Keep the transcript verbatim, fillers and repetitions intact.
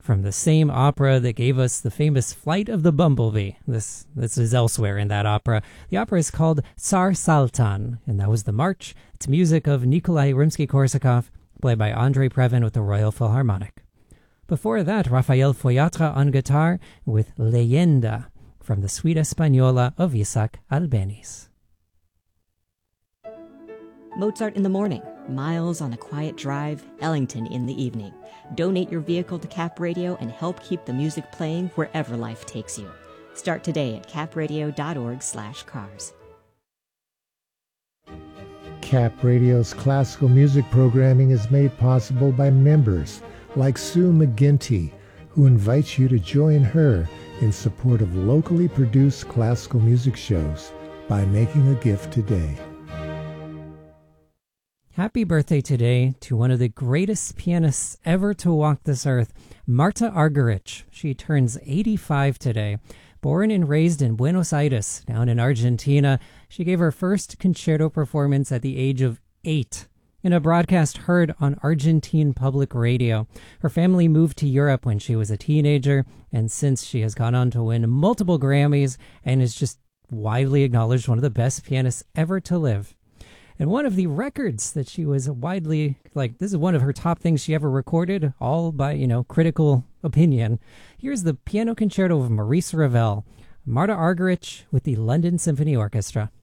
from the same opera that gave us the famous Flight of the Bumblebee. This this is elsewhere in that opera. The opera is called Tsar Saltan, and that was the march. It's music of Nikolai Rimsky-Korsakov, played by Andrei Previn with the Royal Philharmonic. Before that, Rafael Foyatra on guitar with Leyenda from the Suite Española of Isaac Albéniz. Mozart in the morning, Miles on a quiet drive, Ellington in the evening. Donate your vehicle to Cap Radio and help keep the music playing wherever life takes you. Start today at capradio.org slash cars. Cap Radio's classical music programming is made possible by members like Sue McGinty, who invites you to join her in support of locally produced classical music shows by making a gift today. Happy birthday today to one of the greatest pianists ever to walk this earth, Marta Argerich. She turns eighty-five today. Born and raised in Buenos Aires, down in Argentina, she gave her first concerto performance at the age of eight in a broadcast heard on Argentine public radio. Her family moved to Europe when she was a teenager, and since she has gone on to win multiple Grammys and is just widely acknowledged one of the best pianists ever to live. And one of the records that she was widely, like, this is one of her top things she ever recorded, all by, you know, critical opinion. Here's the piano concerto of Maurice Ravel, Marta Argerich with the London Symphony Orchestra.